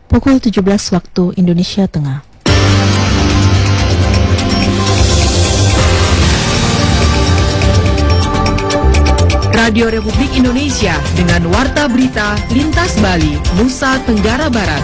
pukul 17 waktu Indonesia Tengah. Radio Republik Indonesia dengan Warta Berita Lintas Bali, Nusa Tenggara Barat.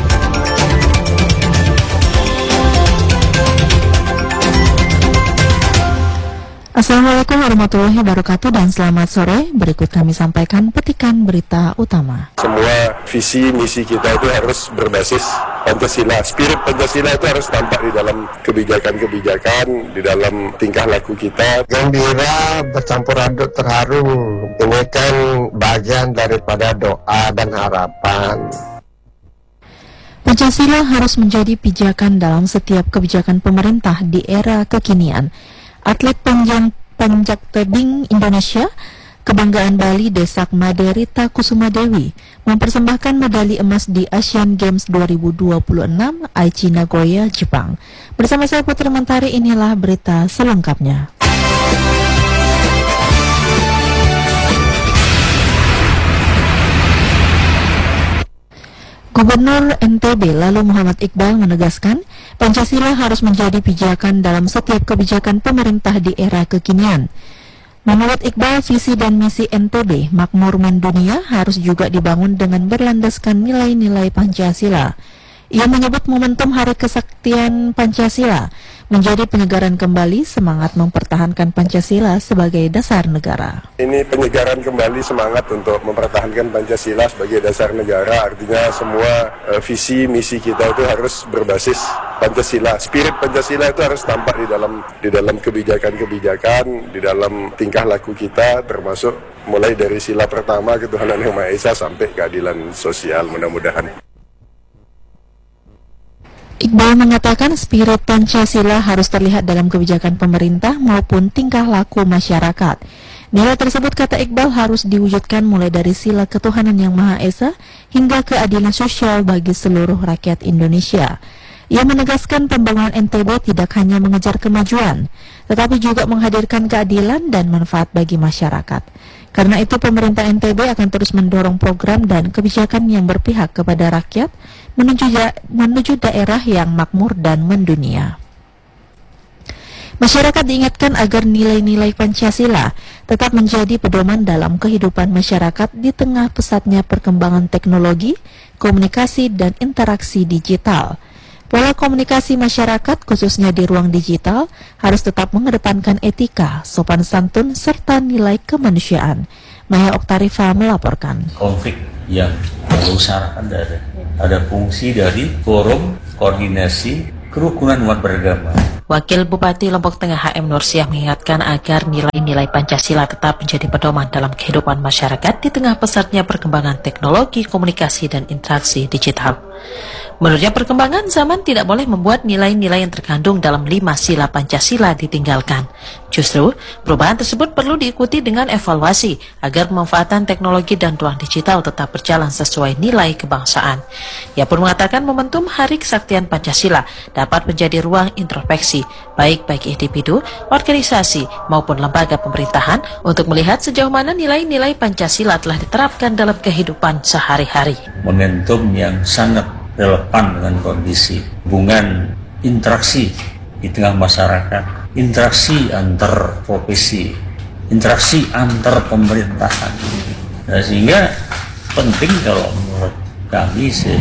Assalamualaikum warahmatullahi wabarakatuh dan selamat sore. Berikut kami sampaikan petikan berita utama. Semua visi misi kita itu harus berbasis Pancasila. Spirit Pancasila itu harus tampak di dalam kebijakan-kebijakan, di dalam tingkah laku kita. Gembira, bercampur aduk, terharu. Ini kan bagian daripada doa dan harapan. Pancasila harus menjadi pijakan dalam setiap kebijakan pemerintah di era kekinian. Atlet panjat tebing Indonesia, kebanggaan Bali Desak Made Rita Kusuma Dewi mempersembahkan medali emas di Asian Games 2026 Aichi Nagoya, Jepang. Bersama saya Putri Mentari, inilah berita selengkapnya. Gubernur NTB lalu Muhammad Iqbal menegaskan Pancasila harus menjadi pijakan dalam setiap kebijakan pemerintah di era kekinian. Menurut Iqbal, visi dan misi NTB makmur mendunia harus juga dibangun dengan berlandaskan nilai-nilai Pancasila. Ia menyebut momentum Hari Kesaktian Pancasila menjadi penyegaran kembali semangat mempertahankan Pancasila sebagai dasar negara. Ini penyegaran kembali semangat untuk mempertahankan Pancasila sebagai dasar negara. Artinya semua visi misi kita itu harus berbasis Pancasila. Spirit Pancasila itu harus tampak di dalam kebijakan-kebijakan, di dalam tingkah laku kita, termasuk mulai dari sila pertama ketuhanan Yang Maha Esa sampai keadilan sosial, mudah-mudahan. Iqbal mengatakan spirit Pancasila harus terlihat dalam kebijakan pemerintah maupun tingkah laku masyarakat. Nilai tersebut, kata Iqbal, harus diwujudkan mulai dari sila ketuhanan Yang Maha Esa hingga keadilan sosial bagi seluruh rakyat Indonesia. Ia menegaskan pembangunan NTB tidak hanya mengejar kemajuan, tetapi juga menghadirkan keadilan dan manfaat bagi masyarakat. Karena itu pemerintah NTB akan terus mendorong program dan kebijakan yang berpihak kepada rakyat menuju daerah yang makmur dan mendunia. Masyarakat diingatkan agar nilai-nilai Pancasila tetap menjadi pedoman dalam kehidupan masyarakat di tengah pesatnya perkembangan teknologi, komunikasi, dan interaksi digital. Pola komunikasi masyarakat, khususnya di ruang digital, harus tetap mengedepankan etika, sopan santun, serta nilai kemanusiaan. Maya Oktarifa melaporkan. Konflik yang berusahakan ada fungsi dari forum koordinasi kerukunan umat beragama. Wakil Bupati Lombok Tengah HM Nursiah mengingatkan agar nilai-nilai Pancasila tetap menjadi pedoman dalam kehidupan masyarakat di tengah pesatnya perkembangan teknologi, komunikasi, dan interaksi digital. Menurutnya, perkembangan zaman tidak boleh membuat nilai-nilai yang terkandung dalam 5 sila Pancasila ditinggalkan. Justru, perubahan tersebut perlu diikuti dengan evaluasi agar pemanfaatan teknologi dan ruang digital tetap berjalan sesuai nilai kebangsaan. Ia pun mengatakan momentum Hari Kesaktian Pancasila dapat menjadi ruang introspeksi, baik bagi individu, organisasi, maupun lembaga pemerintahan untuk melihat sejauh mana nilai-nilai Pancasila telah diterapkan dalam kehidupan sehari-hari. Momentum yang sangat relevan dengan kondisi hubungan interaksi di tengah masyarakat, interaksi antar profesi, interaksi antar pemerintahan. Nah, sehingga penting kalau menurut kami sih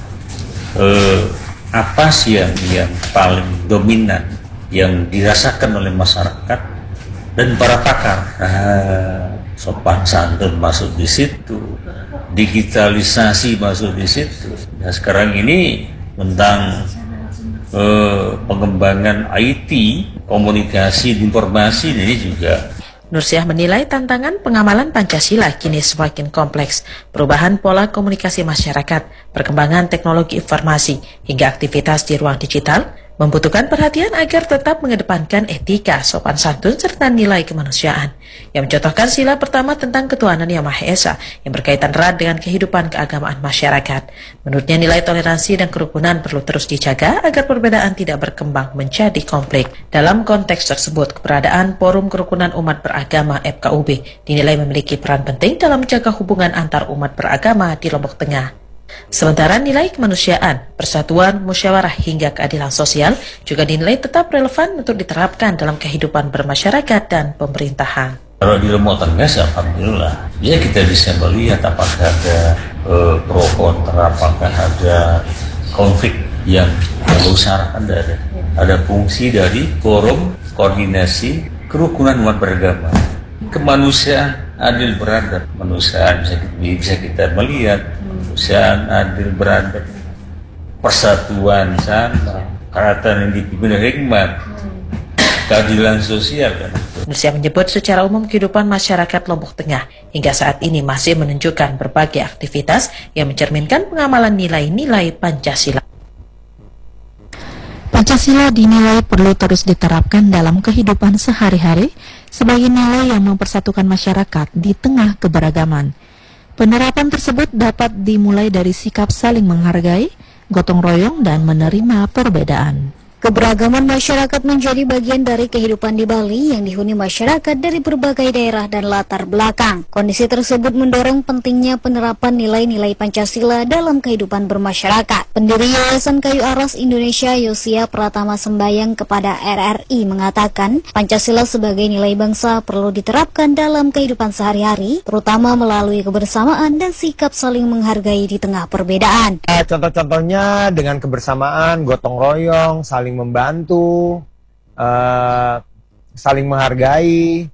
apa sih yang paling dominan yang dirasakan oleh masyarakat dan para pakar. Sopan santun masuk di situ, digitalisasi masuk di situ. Nah, sekarang ini tentang pengembangan IT, komunikasi, informasi ini juga. Nursiah menilai tantangan pengamalan Pancasila kini semakin kompleks. Perubahan pola komunikasi masyarakat, perkembangan teknologi informasi, hingga aktivitas di ruang digital membutuhkan perhatian agar tetap mengedepankan etika, sopan santun, serta nilai kemanusiaan. Yang mencontohkan sila pertama tentang ketuhanan Yang Maha Esa yang berkaitan erat dengan kehidupan keagamaan masyarakat. Menurutnya nilai toleransi dan kerukunan perlu terus dijaga agar perbedaan tidak berkembang menjadi konflik. Dalam konteks tersebut, keberadaan Forum Kerukunan Umat Beragama FKUB dinilai memiliki peran penting dalam menjaga hubungan antar umat beragama di Lombok Tengah. Sementara nilai kemanusiaan, persatuan, musyawarah hingga keadilan sosial juga dinilai tetap relevan untuk diterapkan dalam kehidupan bermasyarakat dan pemerintahan. Kalau di Lombok Tengah, alhamdulillah, ya kita bisa melihat apakah ada pro kontra, apakah ada konflik yang mengusahakan ada fungsi dari forum koordinasi kerukunan umat beragama, kemanusiaan adil beradab, kemanusiaan bisa kita melihat, kemanusiaan adil beradab, persatuan sama, keratan yang dipimpin hikmat, keadilan sosial kan. Nursia menyebut secara umum kehidupan masyarakat Lombok Tengah hingga saat ini masih menunjukkan berbagai aktivitas yang mencerminkan pengamalan nilai-nilai Pancasila. Pancasila dinilai perlu terus diterapkan dalam kehidupan sehari-hari sebagai nilai yang mempersatukan masyarakat di tengah keberagaman. Penerapan tersebut dapat dimulai dari sikap saling menghargai, gotong royong, dan menerima perbedaan. Keberagaman masyarakat menjadi bagian dari kehidupan di Bali yang dihuni masyarakat dari berbagai daerah dan latar belakang. Kondisi tersebut mendorong pentingnya penerapan nilai-nilai Pancasila dalam kehidupan bermasyarakat. Pendiri Yayasan Kayu Aras Indonesia Yosia Pratama Sembayang kepada RRI mengatakan, Pancasila sebagai nilai bangsa perlu diterapkan dalam kehidupan sehari-hari, terutama melalui kebersamaan dan sikap saling menghargai di tengah perbedaan. Contoh-contohnya dengan kebersamaan, gotong royong, saling membantu, saling menghargai,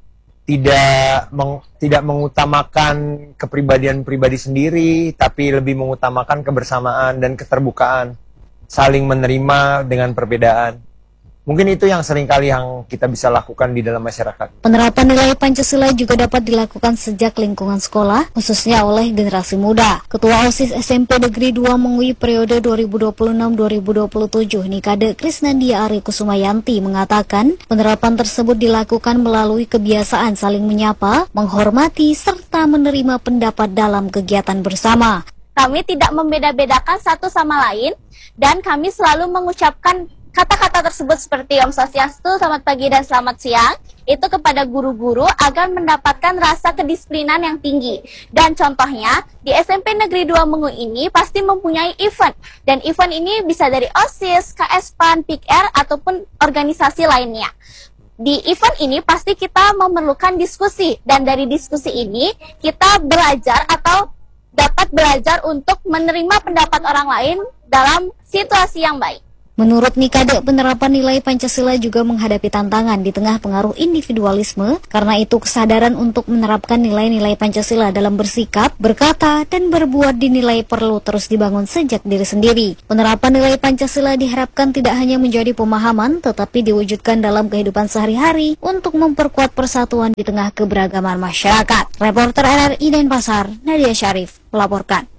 tidak mengutamakan kepribadian pribadi sendiri, tapi lebih mengutamakan kebersamaan dan keterbukaan, saling menerima dengan perbedaan. Mungkin itu yang seringkali yang kita bisa lakukan di dalam masyarakat. Penerapan nilai Pancasila juga dapat dilakukan sejak lingkungan sekolah, khususnya oleh generasi muda. Ketua OSIS SMP Negeri 2 Mengui periode 2026-2027, Nikade Krisnandia Ari Kusumayanti mengatakan, penerapan tersebut dilakukan melalui kebiasaan saling menyapa, menghormati, serta menerima pendapat dalam kegiatan bersama. Kami tidak membeda-bedakan satu sama lain, dan kami selalu mengucapkan kata-kata tersebut seperti Om Swastiastu, selamat pagi dan selamat siang, itu kepada guru-guru agar mendapatkan rasa kedisiplinan yang tinggi. Dan contohnya, di SMP Negeri 2 Mengui ini pasti mempunyai event. Dan event ini bisa dari OSIS, KSPAN, PIKR, ataupun organisasi lainnya. Di event ini pasti kita memerlukan diskusi. Dan dari diskusi ini, kita belajar atau dapat belajar untuk menerima pendapat orang lain dalam situasi yang baik. Menurut Nikade, penerapan nilai Pancasila juga menghadapi tantangan di tengah pengaruh individualisme, karena itu kesadaran untuk menerapkan nilai-nilai Pancasila dalam bersikap, berkata, dan berbuat dinilai perlu terus dibangun sejak diri sendiri. Penerapan nilai Pancasila diharapkan tidak hanya menjadi pemahaman, tetapi diwujudkan dalam kehidupan sehari-hari untuk memperkuat persatuan di tengah keberagaman masyarakat. Reporter RRI Denpasar, Nadia Syarif, melaporkan.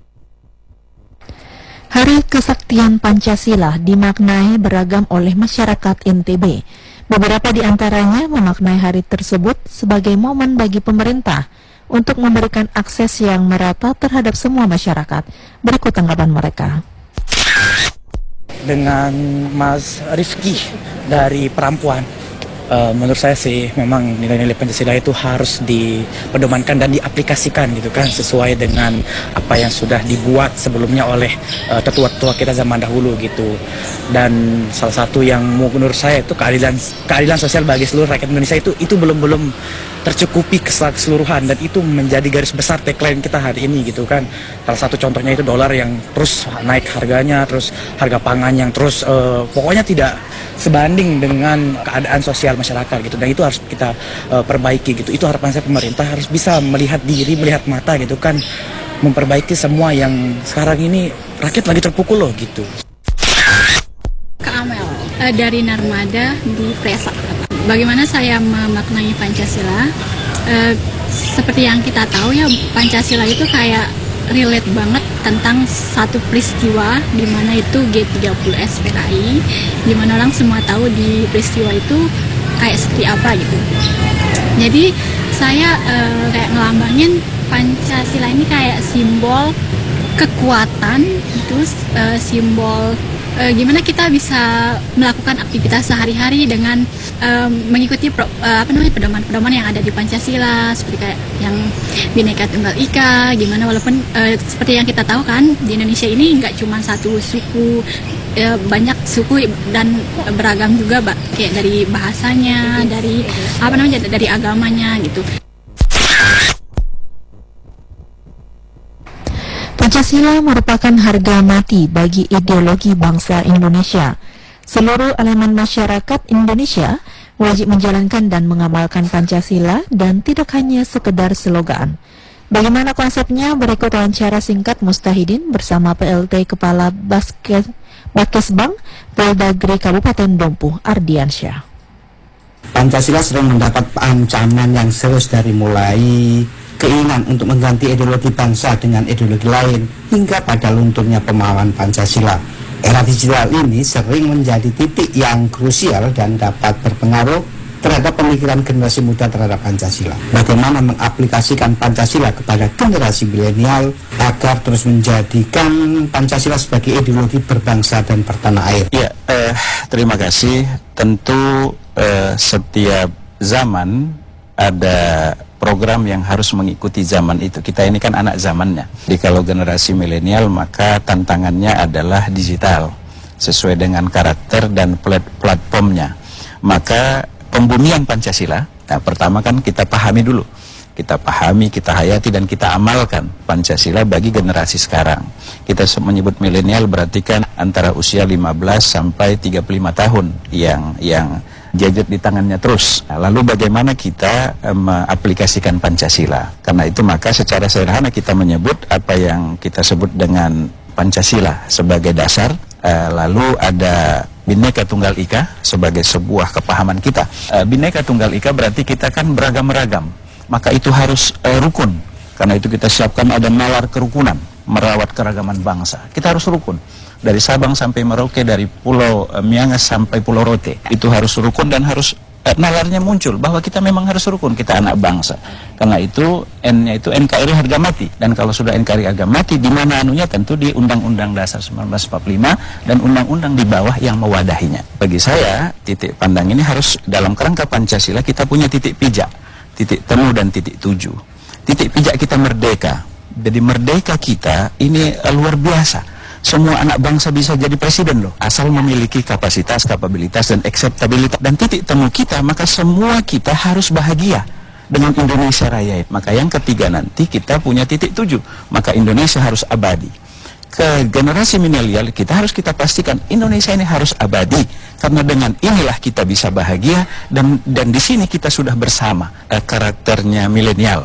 Hari Kesaktian Pancasila dimaknai beragam oleh masyarakat NTB. Beberapa di antaranya memaknai hari tersebut sebagai momen bagi pemerintah untuk memberikan akses yang merata terhadap semua masyarakat. Berikut tanggapan mereka. Dengan Mas Rifki dari Perempuan, menurut saya sih memang nilai-nilai Pancasila itu harus dipedomankan dan diaplikasikan gitu kan, sesuai dengan apa yang sudah dibuat sebelumnya oleh tetua-tetua kita zaman dahulu gitu. Dan salah satu yang menurut saya itu keadilan sosial bagi seluruh rakyat Indonesia itu belum tercukupi keseluruhan, dan itu menjadi garis besar tagline kita hari ini gitu kan. Salah satu contohnya itu dolar yang terus naik harganya, terus harga pangan yang terus pokoknya tidak sebanding dengan keadaan sosial masyarakat gitu, dan itu harus kita perbaiki gitu. Itu harapan saya, pemerintah harus bisa melihat diri, melihat mata gitu kan, memperbaiki semua yang sekarang ini rakyat lagi terpukul loh gitu. Kak Amel dari Narmada di Presa. Bagaimana saya memaknai Pancasila? Seperti yang kita tahu ya, Pancasila itu kayak relate banget tentang satu peristiwa di mana itu G30 SPKI, di mana orang semua tahu di peristiwa itu kayak seperti apa gitu. Jadi saya kayak ngelambangin Pancasila ini kayak simbol kekuatan, terus simbol gimana kita bisa melakukan aktivitas sehari-hari dengan mengikuti pedoman-pedoman yang ada di Pancasila, seperti kayak yang Bhinneka Tunggal Ika, gimana walaupun seperti yang kita tahu kan di Indonesia ini nggak cuma satu suku, banyak suku dan beragam juga, kayak dari bahasanya, dari dari agamanya gitu. Pancasila merupakan harga mati bagi ideologi bangsa Indonesia. Seluruh elemen masyarakat Indonesia wajib menjalankan dan mengamalkan Pancasila dan tidak hanya sekedar slogan. Bagaimana konsepnya? Berikut wawancara singkat Mustahidin bersama PLT Kepala Bakesbang Poldagri Kabupaten Dompu, Ardiansyah. Pancasila sering mendapat ancaman yang serius dari mulai keinginan untuk mengganti ideologi bangsa dengan ideologi lain hingga pada lunturnya pemahaman Pancasila. Era digital ini sering menjadi titik yang krusial dan dapat berpengaruh terhadap pemikiran generasi muda terhadap Pancasila. Bagaimana mengaplikasikan Pancasila kepada generasi milenial agar terus menjadikan Pancasila sebagai ideologi berbangsa dan bertanah air? Ya, terima kasih. Tentu setiap zaman ada program yang harus mengikuti zaman itu. Kita ini kan anak zamannya. Jadi kalau generasi milenial maka tantangannya adalah digital sesuai dengan karakter dan platformnya. Maka pembumian Pancasila, nah pertama kan kita pahami dulu. Kita pahami, kita hayati dan kita amalkan Pancasila bagi generasi sekarang. Kita menyebut milenial berarti kan antara usia 15 sampai 35 tahun yang gadget di tangannya terus. Nah, lalu bagaimana kita mengaplikasikan Pancasila? Karena itu maka secara sederhana kita menyebut apa yang kita sebut dengan Pancasila sebagai dasar. Lalu ada Bhinneka Tunggal Ika sebagai sebuah kepahaman kita. Bhinneka Tunggal Ika berarti kita kan beragam-ragam. Maka itu harus rukun. Karena itu kita siapkan ada nalar kerukunan, merawat keragaman bangsa. Kita harus rukun. Dari Sabang sampai Merauke, dari Pulau Miangas sampai Pulau Rote. Itu harus rukun dan harus nalarnya muncul bahwa kita memang harus rukun, kita anak bangsa. Karena itu N-nya itu NKRI harga mati. Dan kalau sudah NKRI harga mati, di mana anunya? Tentu di Undang-Undang Dasar 1945 dan undang-undang di bawah yang mewadahinya. Bagi saya, titik pandang ini harus dalam kerangka Pancasila kita punya titik pijak, titik temu dan titik tuju. Titik pijak kita merdeka. Jadi merdeka kita ini luar biasa. Semua anak bangsa bisa jadi presiden loh, asal memiliki kapasitas, kapabilitas, dan akseptabilitas. Dan titik temu kita, maka semua kita harus bahagia dengan Indonesia Raya. Maka yang ketiga nanti kita punya titik tuju, maka Indonesia harus abadi. Ke generasi milenial kita pastikan Indonesia ini harus abadi, karena dengan inilah kita bisa bahagia dan di sini kita sudah bersama. Karakternya milenial,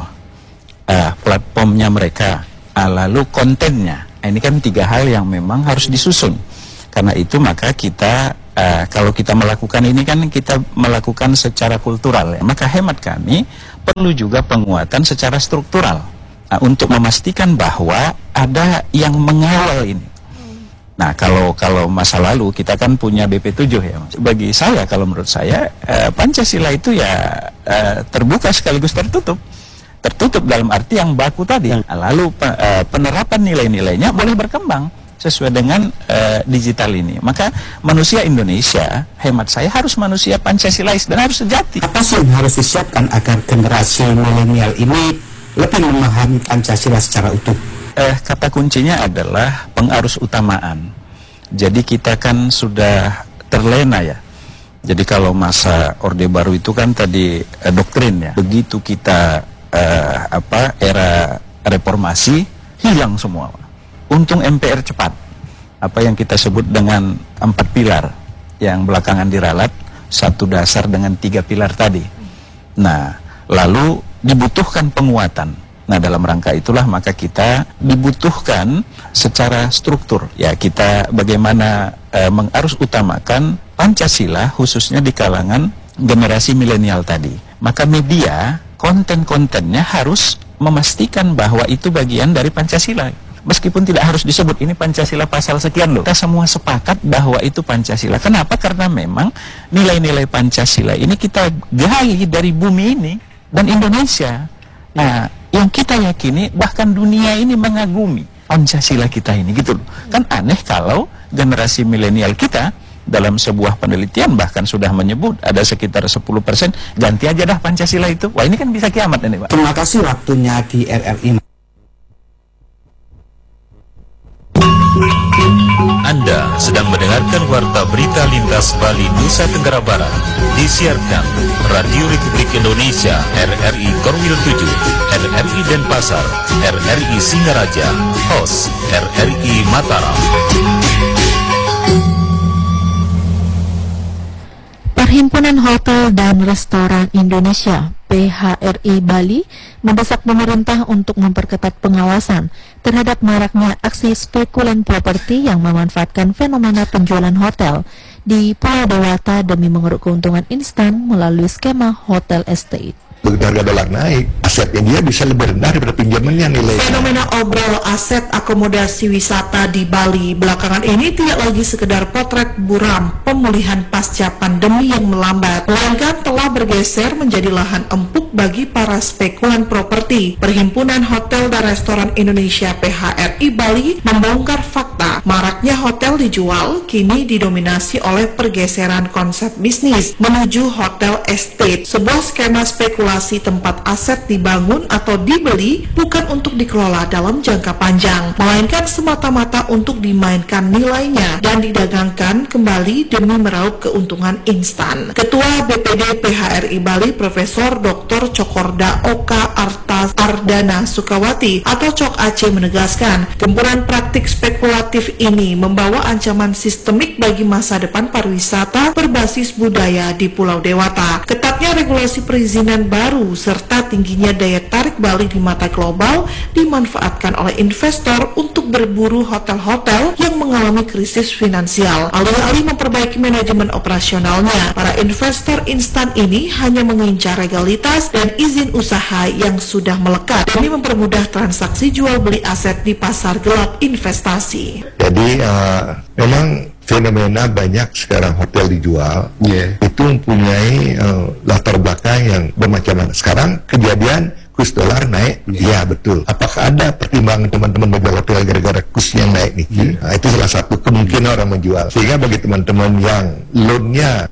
platformnya mereka, lalu kontennya. Ini kan tiga hal yang memang harus disusun. Karena itu maka kita kalau kita melakukan ini kan kita melakukan secara kultural ya. Maka hemat kami perlu juga penguatan secara struktural untuk memastikan bahwa ada yang mengawal ini. Nah kalau masa lalu kita kan punya BP7 ya. Bagi saya, kalau menurut saya Pancasila itu ya terbuka sekaligus tertutup. Tertutup dalam arti yang baku tadi. Lalu penerapan nilai-nilainya boleh berkembang sesuai dengan digital ini. Maka manusia Indonesia, hemat saya, harus manusia Pancasilais dan harus sejati. Apa sih yang harus disiapkan agar generasi milenial ini lebih memahami Pancasila secara utuh? Kata kuncinya adalah pengarus utamaan. Jadi kita kan sudah terlena ya. Jadi kalau masa Orde Baru itu kan tadi doktrin ya. Begitu kita era reformasi hilang semua. Untung MPR cepat. Apa yang kita sebut dengan 4 pilar yang belakangan diralat, 1 dasar dengan 3 pilar tadi. Nah, lalu dibutuhkan penguatan. Nah, dalam rangka itulah maka kita dibutuhkan secara struktur. Ya, kita bagaimana mengarus utamakan Pancasila khususnya di kalangan generasi milenial tadi. Maka media konten-kontennya harus memastikan bahwa itu bagian dari Pancasila. Meskipun tidak harus disebut ini Pancasila pasal sekian loh. Kita semua sepakat bahwa itu Pancasila. Kenapa? Karena memang nilai-nilai Pancasila ini kita gali dari bumi ini dan Indonesia. Nah, yang kita yakini bahkan dunia ini mengagumi Pancasila kita ini gitu loh. Kan aneh kalau generasi milenial kita dalam sebuah penelitian bahkan sudah menyebut ada sekitar 10% ganti aja dah Pancasila itu. Wah, ini kan bisa kiamat ini, Pak. Terima kasih waktunya di RRI. Anda sedang mendengarkan Warta Berita Lintas Bali Nusa Tenggara Barat, disiarkan Radio Republik Indonesia RRI Korwil 7, RRI Denpasar, RRI Singaraja, host RRI Mataram. Perhimpunan Hotel dan Restoran Indonesia PHRI Bali mendesak pemerintah untuk memperketat pengawasan terhadap maraknya aksi spekulan properti yang memanfaatkan fenomena penjualan hotel di Pulau Dewata demi mengeruk keuntungan instan melalui skema hotel estate. Begitu harga dolar naik, asetnya dia bisa lebih rendah daripada pinjamannya nilai. Fenomena obrol aset akomodasi wisata di Bali belakangan ini tidak lagi sekedar potret buram pemulihan pasca pandemi yang melambat, melainkan telah bergeser menjadi lahan empuk bagi para spekulan properti. Perhimpunan Hotel dan Restoran Indonesia PHRI Bali membongkar fakta maraknya hotel dijual kini didominasi oleh pergeseran konsep bisnis menuju hotel estate, sebuah skema spekulasi tempat aset dibangun atau dibeli bukan untuk dikelola dalam jangka panjang, melainkan semata-mata untuk dimainkan nilainya dan didagangkan kembali demi meraup keuntungan instan. Ketua BPD PHRI Bali Profesor Dr. Cokorda Oka Arta Ardana Sukawati atau Cok Aceh menegaskan, gempuran praktik spekulatif ini membawa ancaman sistemik bagi masa depan pariwisata berbasis budaya di Pulau Dewata. Ketatnya regulasi perizinan baru serta tingginya daya tarik Bali di mata global dimanfaatkan oleh investor untuk berburu hotel-hotel yang mengalami krisis finansial. Alih-alih memperbaiki manajemen operasionalnya, para investor instan ini hanya mengincar legalitas dan izin usaha yang sudah melekat demi mempermudah transaksi jual beli aset di pasar gelap investasi. Jadi memang fenomena banyak sekarang hotel dijual, itu mempunyai latar belakang yang bermacam-macam. Sekarang kejadian kurs dolar naik, ya betul. Apakah ada pertimbangan teman-teman menjual hotel gara-gara kursnya naik nih? Nah, itu salah satu kemungkinan orang menjual. Sehingga bagi teman-teman yang loannya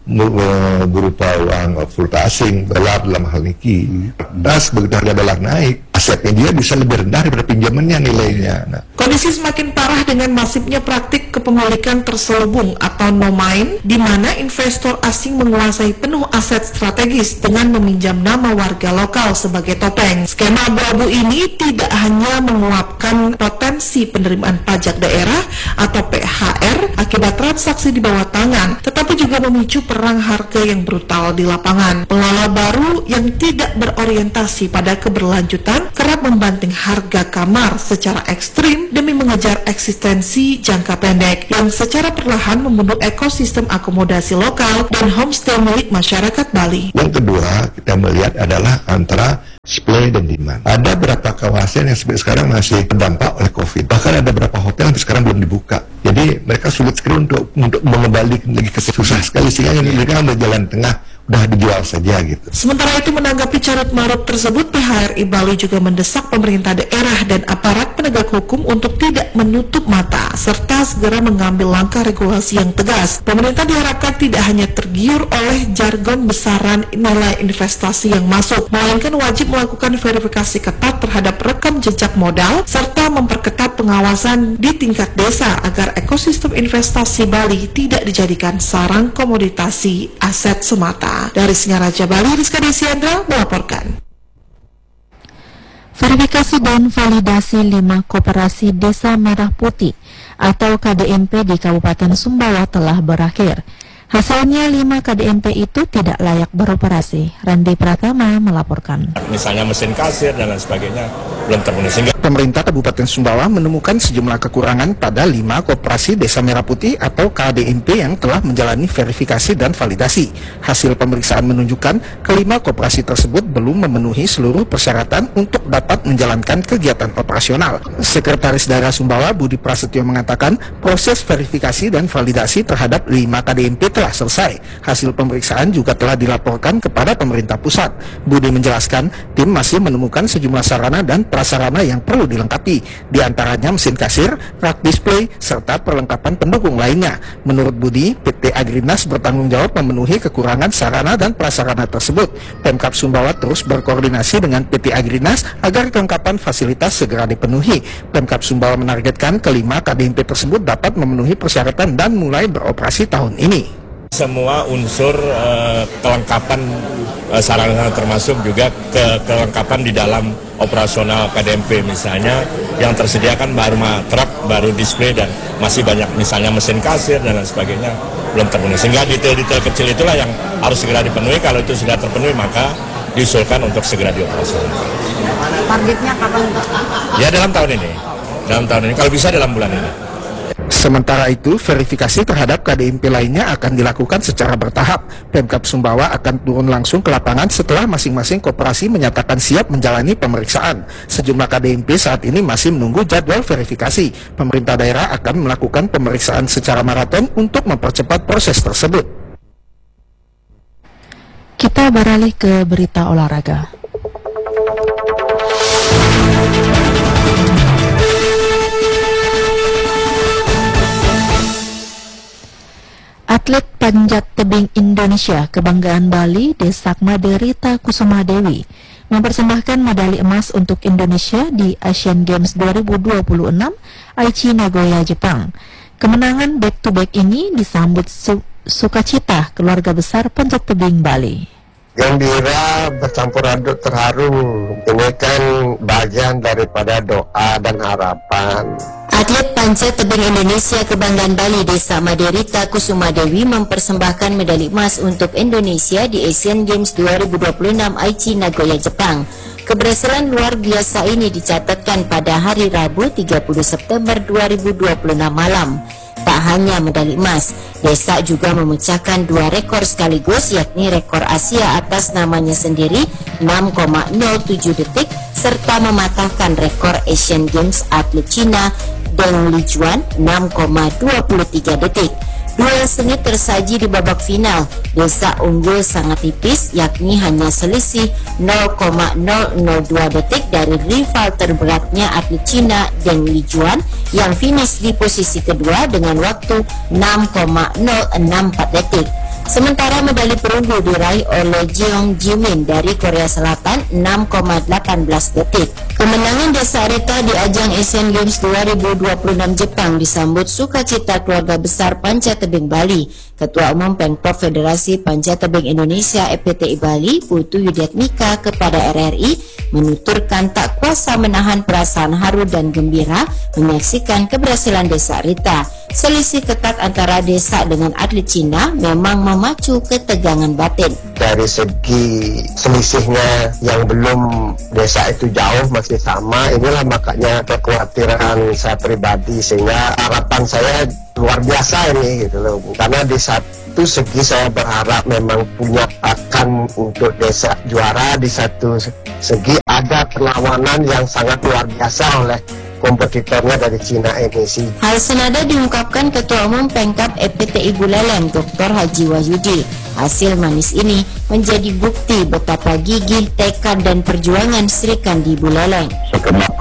berupa uang valuta asing, dolar dalam hal ini, tas begitu harga dolar naik, asetnya dia bisa lebih rendah daripada pinjamannya nilainya. Nah, kondisi semakin parah dengan masifnya praktik kepemilikan terselubung atau no-mind, di mana investor asing menguasai penuh aset strategis dengan meminjam nama warga lokal sebagai topeng. Skema abu-abu ini tidak hanya menguapkan potensi penerimaan pajak daerah atau PHR akibat transaksi di bawah tangan, tetapi juga memicu perang harga yang brutal di lapangan. Pengelola baru yang tidak berorientasi pada keberlanjutan kerap membanting harga kamar secara ekstrim demi mengejar eksistensi jangka pendek yang secara perlahan membunuh ekosistem akomodasi lokal dan homestay milik masyarakat Bali. yang kedua kita melihat adalah antara supply dan demand. Ada beberapa kawasan yang sekarang masih terdampak oleh COVID. Bahkan ada beberapa hotel yang sekarang belum dibuka. Jadi mereka sulit sekali untuk mengembalikan lagi ke susah sekali sehingga mereka ambil jalan tengah, udah dijual saja gitu. Sementara itu menanggapi carut marut tersebut, PHRI Bali juga mendesak pemerintah daerah dan aparat penegak hukum untuk tidak menutup mata serta segera mengambil langkah regulasi yang tegas. Pemerintah diharapkan tidak hanya tergiur oleh jargon besaran nilai investasi yang masuk, melainkan wajib melakukan verifikasi ketat terhadap rekam jejak modal serta memperketat pengawasan di tingkat desa agar ekosistem investasi Bali tidak dijadikan sarang komoditasi aset semata. Dari Singaraja Bali, Rizka Desiandra melaporkan. Verifikasi dan validasi 5 koperasi Desa Merah Putih atau KDMP di Kabupaten Sumbawa telah berakhir. Hasilnya 5 KDMP itu tidak layak beroperasi. Randy Pratama melaporkan. Misalnya mesin kasir dan lain sebagainya belum terpenuhi. Sehingga pemerintah Kabupaten Sumbawa menemukan sejumlah kekurangan pada 5 koperasi Desa Merah Putih atau KDMP yang telah menjalani verifikasi dan validasi. Hasil pemeriksaan menunjukkan kelima koperasi tersebut belum memenuhi seluruh persyaratan untuk dapat menjalankan kegiatan operasional. Sekretaris Daerah Sumbawa Budi Prasetyo mengatakan proses verifikasi dan validasi terhadap 5 KDMP telah selesai. Hasil pemeriksaan juga telah dilaporkan kepada pemerintah pusat. Budi menjelaskan, tim masih menemukan sejumlah sarana dan prasarana yang perlu dilengkapi, di antaranya mesin kasir, rak display, serta perlengkapan pendukung lainnya. Menurut Budi, PT Agrinas bertanggung jawab memenuhi kekurangan sarana dan prasarana tersebut. Pemkab Sumbawa terus berkoordinasi dengan PT Agrinas agar kelengkapan fasilitas segera dipenuhi. Pemkab Sumbawa menargetkan kelima KDMP tersebut dapat memenuhi persyaratan dan mulai beroperasi tahun ini. Semua unsur kelengkapan sarana termasuk juga kelengkapan di dalam operasional KDMP, misalnya yang tersediakan baru truk, baru display, dan masih banyak misalnya mesin kasir dan lain sebagainya belum terpenuhi. Sehingga detail-detail kecil itulah yang harus segera dipenuhi. Kalau itu sudah terpenuhi maka diusulkan untuk segera dioperasionalkan. Targetnya kapan? Ya dalam tahun ini. Dalam tahun ini, kalau bisa dalam bulan ini. Sementara itu, verifikasi terhadap KDMP lainnya akan dilakukan secara bertahap. Pemkab Sumbawa akan turun langsung ke lapangan setelah masing-masing koperasi menyatakan siap menjalani pemeriksaan. Sejumlah KDMP saat ini masih menunggu jadwal verifikasi. Pemerintah daerah akan melakukan pemeriksaan secara maraton untuk mempercepat proses tersebut. Kita beralih ke berita olahraga. Atlet panjat tebing Indonesia kebanggaan Bali, Desakma Derita Kusuma Dewi, mempersembahkan medali emas untuk Indonesia di Asian Games 2026 Aichi Nagoya, Jepang. Kemenangan back-to-back ini disambut sukacita keluarga besar panjat tebing Bali. Gembira bercampur aduk terharu, ini kan bagian daripada doa dan harapan. Atlet panjat tebing Indonesia kebanggaan Bali, Desakma Derita Kusuma Dewi mempersembahkan medali emas untuk Indonesia di Asian Games 2026 Aichi Nagoya, Jepang. Keberhasilan luar biasa ini dicatatkan pada hari Rabu 30 September 2026 malam. Tak hanya medali emas, Desa juga memecahkan 2 rekor sekaligus, yakni rekor Asia atas namanya sendiri 6,07 detik serta mematahkan rekor Asian Games atlet Cina Deng Lijuan 6,23 detik. Duel sengit tersaji di babak final. Desa unggul sangat tipis, yakni hanya selisih 0,002 detik dari rival terberatnya atlet Cina Deng Lijuan yang finish di posisi kedua dengan waktu 6,064 detik. Sementara medali perunggu diraih oleh Jeong Jimin dari Korea Selatan 6,18 detik. Kemenangan Desarita di ajang Asian Games 2026 Jepang disambut sukacita keluarga besar panjat tebing Bali. Ketua Umum Pemprov Federasi Panjat Tebing Indonesia FPTI Bali, Putu Yudiatmika, kepada RRI menuturkan tak kuasa menahan perasaan haru dan gembira menyaksikan keberhasilan Desarita. Selisih ketat antara Desa dengan atlet Cina memang memacu ketegangan batin. Dari segi selisihnya yang belum Desa itu jauh masih sama, inilah makanya kekhawatiran saya pribadi, sehingga harapan saya luar biasa ini gitu loh. Karena di satu segi saya berharap memang punya akan untuk Desa juara, di satu segi ada perlawanan yang sangat luar biasa oleh kompetitornya dari Cina ini sih. Hal senada diungkapkan Ketua Umum Pemkab FPTI Buleleng, Dr. Haji Wahyudi. Hasil manis ini menjadi bukti betapa gigih, tekad dan perjuangan Sri Kandi Buleleng. Segenap